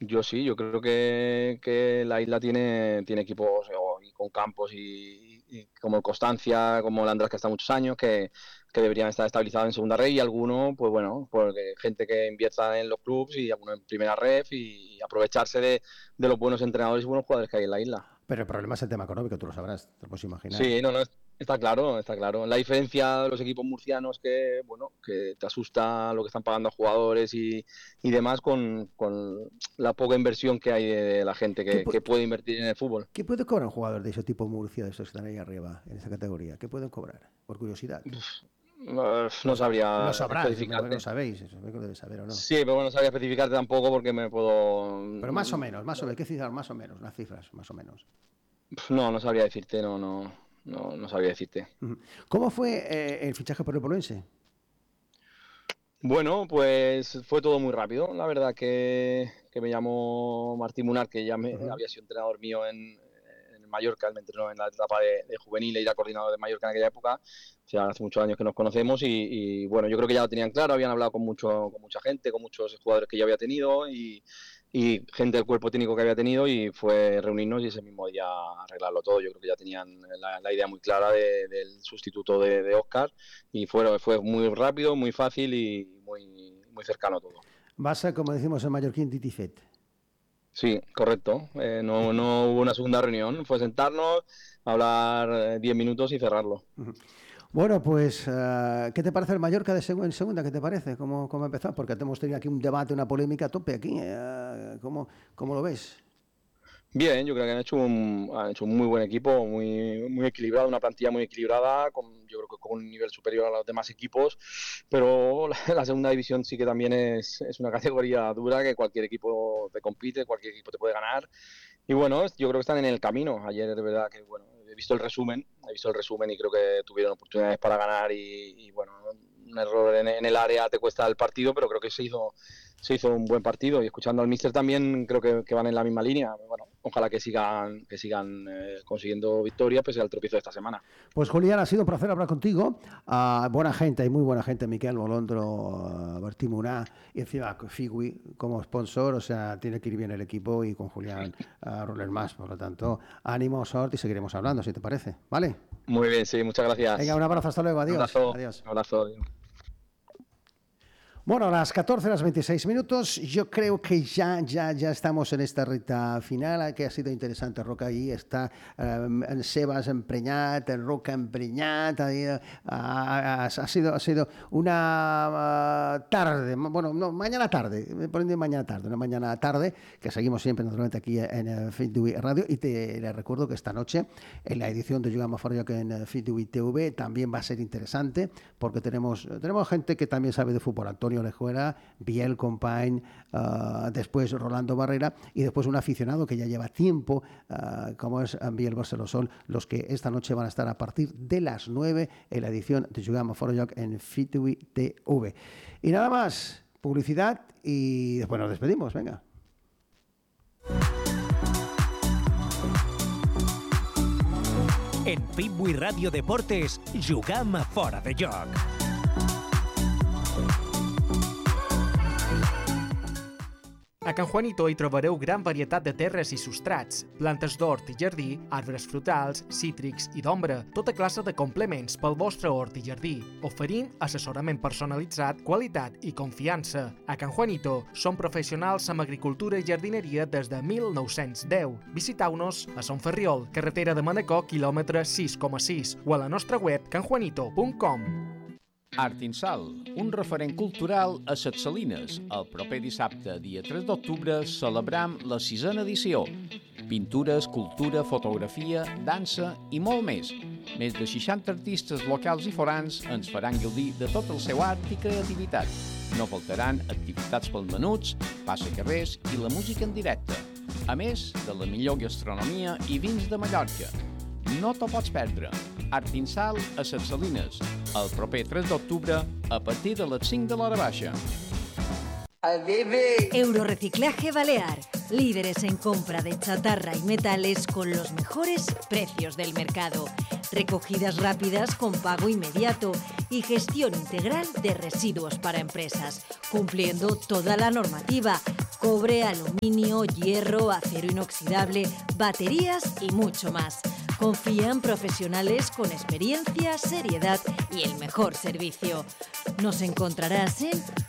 Yo sí, yo creo que la isla tiene equipos y con campos y como Constancia, como la András, que está muchos años, que deberían estar estabilizados en segunda red, y algunos, pues bueno, porque gente que invierta en los clubes y algunos en primera red, y aprovecharse de los buenos entrenadores y buenos jugadores que hay en la isla. Pero el problema es el tema económico, tú lo sabrás, te lo puedes imaginar. Sí, no, está claro, está claro. La diferencia de los equipos murcianos, que bueno, que te asusta lo que están pagando a jugadores y demás, con la poca inversión que hay de la gente que puede invertir en el fútbol. ¿Qué puede cobrar un jugador de ese tipo Murcia, de esos que están ahí arriba, en esa categoría? ¿Qué pueden cobrar? Por curiosidad. No sabría Lo sabrás, especificarte. lo sabéis, eso lo debes saber o no. Sí, pero bueno, no sabría especificarte tampoco porque me puedo... Pero más o menos, ¿qué cifras? Más o menos, las cifras, más o menos. No sabría decirte, no sabría decirte. ¿Cómo fue el fichaje por el Boloense? Bueno, pues fue todo muy rápido. La verdad que me llamó Martín Munar, que ya había sido entrenador mío en Mallorca. Él me entrenó en la etapa de juvenil y era coordinador de Mallorca en aquella época. O sea, hace muchos años que nos conocemos y bueno, yo creo que ya lo tenían claro. Habían hablado con mucha gente, con muchos jugadores que ya había tenido y gente del cuerpo técnico que había tenido, y fue reunirnos y ese mismo día arreglarlo todo. Yo creo que ya tenían la idea muy clara del sustituto de Óscar, y fue muy rápido, muy fácil y muy cercano todo. Va a ser, como decimos en mallorquín, titifet. Sí, correcto. No hubo una segunda reunión, fue sentarnos, hablar 10 minutos y cerrarlo. Bueno, pues, ¿qué te parece el Mallorca en segunda? ¿Qué te parece? ¿Cómo ha empezado? Porque hemos tenido aquí un debate, una polémica a tope aquí. ¿Cómo lo ves? Bien, yo creo que han hecho un muy buen equipo, muy equilibrado, una plantilla muy equilibrada, yo creo que con un nivel superior a los demás equipos, pero la segunda división sí que también es una categoría dura, que cualquier equipo te compite, cualquier equipo te puede ganar, y bueno, yo creo que están en el camino. Ayer de verdad que, bueno, he visto el resumen y creo que tuvieron oportunidades para ganar y bueno, un error en el área te cuesta el partido, pero creo que se hizo un buen partido, y escuchando al míster también creo que van en la misma línea. Bueno, ojalá que sigan consiguiendo victorias pese al tropiezo de esta semana. Pues Julián, ha sido un placer hablar contigo. Buena gente, hay muy buena gente, Miquel Molondro, Bertí Muná, y encima Figui como sponsor, o sea, tiene que ir bien el equipo, y con Julián Roller más. Por lo tanto, ánimo, suerte, y seguiremos hablando, si te parece. ¿Vale? Muy bien, sí, muchas gracias. Venga, un abrazo, hasta luego, adiós. Un abrazo. Bueno, a las 14 horas 26 minutos, yo creo que ya estamos en esta recta final, que ha sido interesante. Roca, ahí está Sebas empreñat, Roca empreñat, ha sido una tarde, bueno, no, mañana tarde, una mañana tarde, que seguimos siempre naturalmente aquí en FitDui Radio, y les recuerdo que esta noche, en la edición de Jugamos Fora Lloc en FitDui TV, también va a ser interesante, porque tenemos gente que también sabe de fútbol. Antonio Olejuela, Biel Company, después Rolando Barrera, y después un aficionado que ya lleva tiempo, como es Biel Barceló. Son los que esta noche van a estar a partir de las 9 en la edición de Jugamos Fora Lloc en FitDui TV. Y nada más, publicidad, y después nos despedimos, venga. En FitDui Radio Deportes, Jugam Fora de Lloc. A Can Juanito hi trobareu gran varietat de terres i substrats, plantes d'hort i jardí, arbres frutals, cítrics i d'ombra, tota classe de complements pel vostre hort i jardí. Oferim assessorament personalitzat, qualitat i confiança. A Can Juanito som professionals amb agricultura i jardineria des de 1910. Visiteu-nos a Son Ferriol, carretera de Manacor, quilòmetre 6,6, o a la nostra web canjuanito.com. Artinsal, un referent cultural a Ses Salines. El proper dissabte, dia 3 d'octubre, celebram la 6a edició. Pintura, escultura, fotografia, dansa i molt més. Més de 60 artistes locals i forans ens faran gaudir de tot el seu art i creativitat. No faltaran activitats pels menuts, passacarrers i la música en directe. A més de la millor gastronomia i vins de Mallorca. No t'ho pots perdre. Artinsal a Ses Salines, el proper 3 d'octubre a partir de les 5 de l'hora baixa. Euroreciclaje Balear, líderes en compra de chatarra y metales con los mejores precios del mercado. Recogidas rápidas con pago inmediato y gestión integral de residuos para empresas, cumpliendo toda la normativa. cobre, aluminio, hierro, acero inoxidable, baterías y mucho más. Confía en profesionales con experiencia, seriedad y el mejor servicio. Nos encontrarás en